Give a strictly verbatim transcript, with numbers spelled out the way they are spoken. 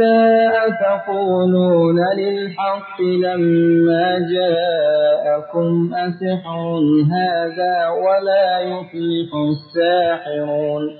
أتقولون للحق لما جاءكم أسحر هذا ولا يفلح الساحرون